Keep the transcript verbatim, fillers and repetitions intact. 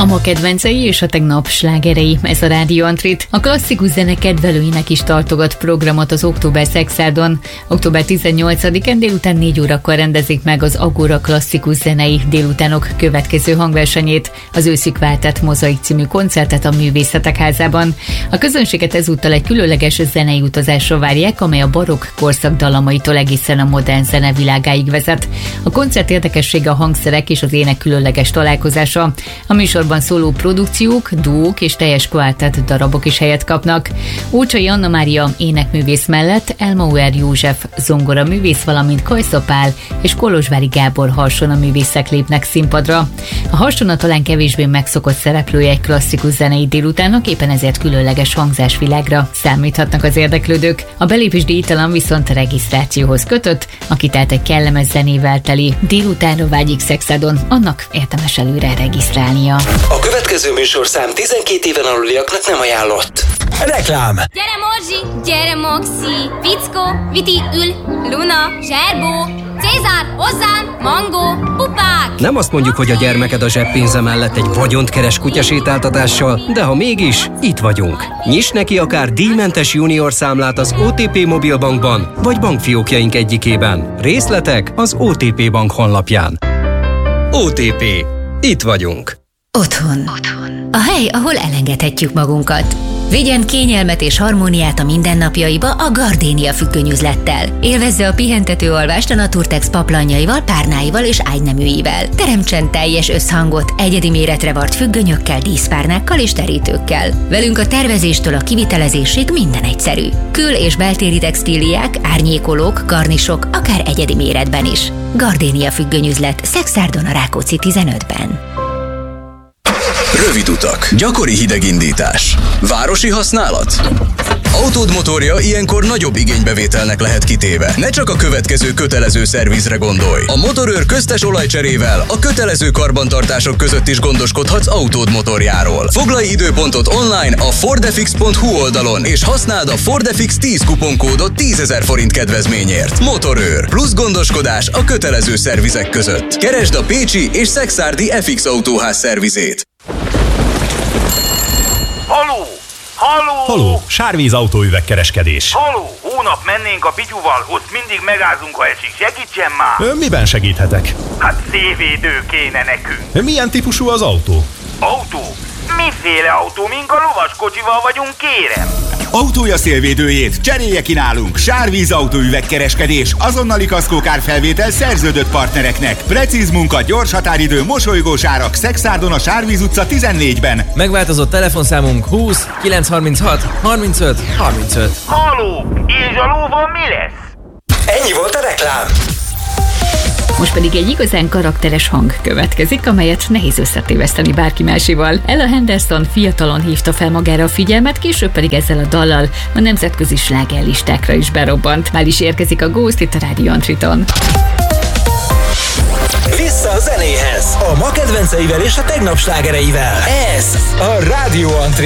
A ma kedvencei és a tegnap slágerei, ez a Rádió Antrit. A klasszikus zene kedvelőinek is tartogat programot az Október Szexárdon. október tizennyolcadikán délután négy órakor rendezik meg az Agora klasszikus zenei délutánok következő hangversenyét, az Őszig váltott Mozaik című koncertet a Művészetek Házában. A közönséget ezúttal egy különleges zenei utazásra várják, amely a barokk korszak dalamaitól egészen a modern zene világáig vezet. A koncert érdekessége a hangszerek és az ének különleges találkozása. A műsorban szóló produkciók, duók és teljes kvártett darabok is helyet kapnak. Ócsai Anna Mária énekművész mellett Elmauer József zongoraművész, valamint Kajsza Pál és Kolozsvári Gábor harsonaművészek lépnek színpadra. A harsona talán kevésbé megszokott szereplője egy klasszikus zenei délutánnak, éppen ezért különleges hangzásvilágra számíthatnak az érdeklődők. A belépés díjtalan viszont regisztrációhoz kötött, aki tehát egy kellemes zenével teli délutánra vágyik Szexádon, annak érdemes előre regisztrálnia. A következő műsorszám tizenkét éven aluliaknak nem ajánlott. Reklám! Gyere Morzsi, gyere Moxi, Fickó, Viti, Ül, Luna, Zserbó, Cézár, hozzám, Mangó, pupák! Nem azt mondjuk, hogy a gyermeked a zseppénze mellett egy vagyont keres kutyasétáltatással, de ha mégis, itt vagyunk. Nyiss neki akár díjmentes junior számlát az o té pé Mobilbankban, vagy bankfiókjaink egyikében. Részletek az o té pé Bank honlapján. o té pé. Itt vagyunk. Otthon. Otthon. A hely, ahol elengedhetjük magunkat. Vigyen kényelmet és harmóniát a mindennapjaiba a Gardénia függönyüzlettel. Élvezze a pihentető alvást a Naturtex paplanjaival, párnáival és ágyneműivel. Teremtsen teljes összhangot egyedi méretre vart függönyökkel, díszpárnákkal és terítőkkel. Velünk a tervezéstől a kivitelezésig minden egyszerű. Kül- és beltéri textíliák, árnyékolók, garnisok, akár egyedi méretben is. Gardénia függönyüzlet, Szexárdon a Rákóczi tizenötben. Rövid utak, gyakori hidegindítás, városi használat. Autód motorja ilyenkor nagyobb igénybevételnek lehet kitéve. Ne csak a következő kötelező szervizre gondolj. A Motorőr köztes olajcserével a kötelező karbantartások között is gondoskodhatsz autód motorjáról. Foglalj időpontot online a fordefix pont hu oldalon, és használd a Fordefix tíz kuponkódot tízezer forint kedvezményért. Motorőr. Plusz gondoskodás a kötelező szervizek között. Keresd a pécsi és szekszárdi ef iksz Autóház szervizét. Haló! Haló! Haló! Sárvíz autóüvegkereskedés. Haló! Hónap mennénk a Pityuval, ott mindig megázunk, ha esik. Segítsen már! Ön miben segíthetek? Hát szévédő kéne nekünk. Milyen típusú az autó? Autó? Miféle autó? Mink a lovaskocsival vagyunk, kérem? Autója szélvédőjét cserélje ki nálunk. Sárvíz autóüvegkereskedés, azonnali kaszkókárfelvétel szerződött partnereknek. Precíz munka, gyors határidő, mosolygós árak. Szexárdon a Sárvíz utca tizennégyben. Megváltozott telefonszámunk húsz kilencszázharminchat harmincöt harmincöt. Haló! És a lóval mi lesz? Ennyi volt a reklám. Most pedig egy igazán karakteres hang következik, amelyet nehéz összetéveszteni bárki másival. Ella Henderson fiatalon hívta fel magára a figyelmet, később pedig ezzel a dallal a nemzetközi slágerlistákra is berobbant. Már is érkezik a Ghost itt a Rádió Antriton. Vissza a zenéhez, a ma kedvenceivel és a tegnap slágereivel. Ez a Rádió Antrit.